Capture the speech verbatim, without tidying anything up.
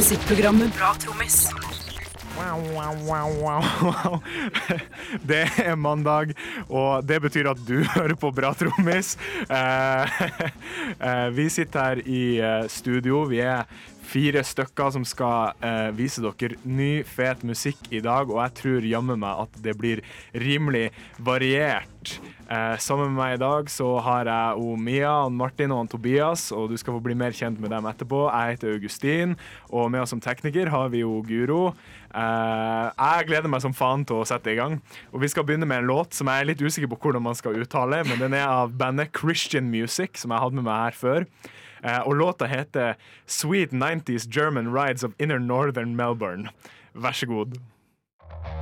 Musikkprogrammet Bra Trommis. Wow, wow, wow, wow. Det er mandag, og det betyr at du hører på Bra Trommis. Eh, eh, vi sitter her i eh, studio. Vi er fire stykker som skal eh, vise dere ny, fet musikk i dag, og jeg tror jammen meg at det blir rimelig variert. Eh, sammen med meg i dag så har jeg og Mia, og Martin og Tobias, og du skal få bli mer kjent med dem etterpå. Jeg heter Augustin, og med oss som tekniker har vi jo Guro. Eh, jeg gleder meg som faen til å sette i gang, og vi skal begynne med en låt som jeg er litt usikker på hvordan man skal uttale, men den er av bandet Christian Music, som jeg hadde med meg her før. Uh, og låta heter Sweet nineties German Rides of Inner Northern Melbourne. Vær så god.